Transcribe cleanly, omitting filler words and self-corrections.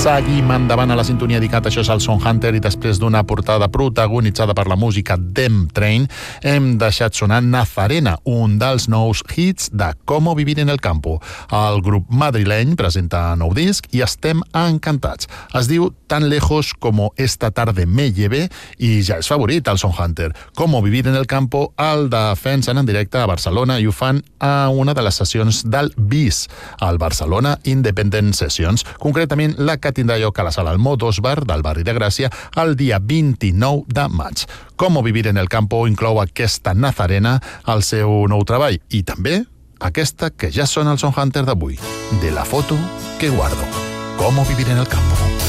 Seguim endavant a la sintonia dedicada. Això és el Son Hunter, i després d'una portada protagonitzada per la música d'M Train, hem deixat sonar Nazarena, un dels nous hits de Cómo vivir en el campo. El grup madrileny presenta nou disc i estem encantats. Es diu Tan lejos como esta tarde me lleve i ja és favorit el Son Hunter. Cómo vivir en el campo el defensen en directe a Barcelona i ho fan a una de les sessions del BIS, el Barcelona Independent Sessions. Concretament, la que tindrà lloc a la sala Almodós Bar del barri de Gràcia el dia 29 de maig. Cómo vivir en el campo inclou aquesta Nazarena al seu nou treball i també aquesta que ja sona el Son Hunter d'avui, de la foto que guardo. Cómo vivir en el campo.